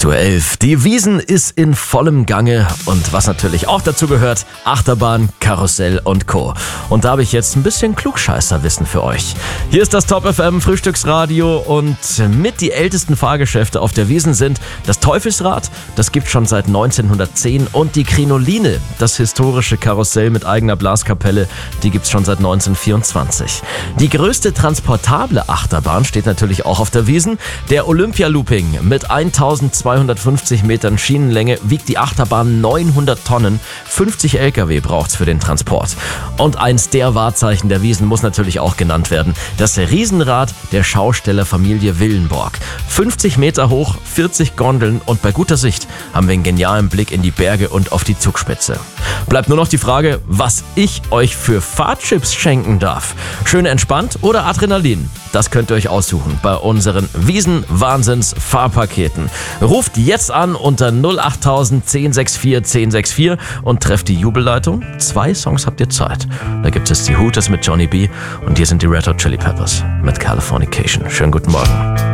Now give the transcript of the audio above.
8:11 Uhr. Die Wiesn ist in vollem Gange und was natürlich auch dazu gehört, Achterbahn, Karussell und Co. Und da habe ich jetzt ein bisschen Klugscheißerwissen für euch. Hier ist das Top FM Frühstücksradio und mit die ältesten Fahrgeschäfte auf der Wiesn sind das Teufelsrad, das gibt schon seit 1910, und die Krinoline, das historische Karussell mit eigener Blaskapelle, die gibt's schon seit 1924. Die größte transportable Achterbahn steht natürlich auch auf der Wiesn, der Olympia-Looping. Mit 1250 Metern Schienenlänge wiegt die Achterbahn 900 Tonnen. 50 LKW braucht's für den Transport. Und eins der Wahrzeichen der Wiesn muss natürlich auch genannt werden. Das Riesenrad der Schaustellerfamilie Willenborg. 50 Meter hoch, 40 Gondeln und bei guter Sicht haben wir einen genialen Blick in die Berge und auf die Zugspitze. Bleibt nur noch die Frage, was ich euch für Fahrtchips schenken darf. Schön entspannt oder Adrenalin? Das könnt ihr euch aussuchen bei unseren Wiesn-Wahnsinns-Fahrpaketen. Ruft jetzt an unter 08000 1064 1064 und trefft die Jubelleitung. 2 Songs habt ihr Zeit. Da gibt es die Hooters mit Johnny B. und hier sind die Red Hot Chili Peppers mit Californication. Schönen guten Morgen.